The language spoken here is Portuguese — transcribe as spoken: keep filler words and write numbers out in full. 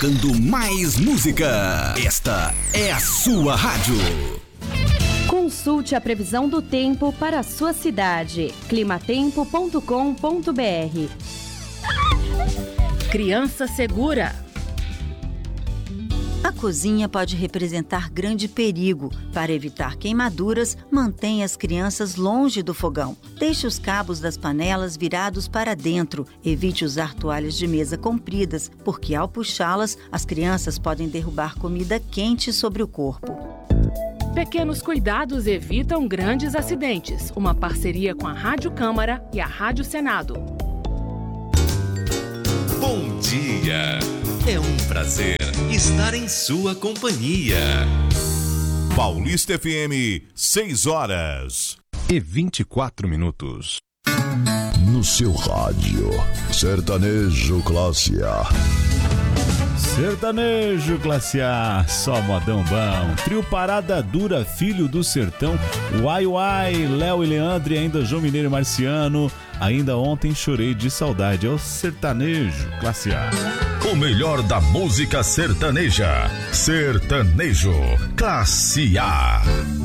tocando mais música. Esta é a sua rádio. Consulte a previsão do tempo para a sua cidade. climatempo ponto com ponto br. Criança segura. A cozinha pode representar grande perigo. Para evitar queimaduras, mantenha as crianças longe do fogão. Deixe os cabos das panelas virados para dentro. Evite usar toalhas de mesa compridas, porque ao puxá-las, as crianças podem derrubar comida quente sobre o corpo. Pequenos cuidados evitam grandes acidentes. Uma parceria com a Rádio Câmara e a Rádio Senado. Bom dia! É um prazer estar em sua companhia. Paulista F M, seis horas e vinte e quatro minutos. No seu rádio, Sertanejo Classe A. Sertanejo Classe A, só modão bom. Trio Parada Dura, Filho do Sertão, Uai Uai, Léo e Leandro e ainda João Mineiro e Marciano. Ainda ontem chorei de saudade. É o Sertanejo Classe A. O melhor da música sertaneja. Sertanejo Classe A.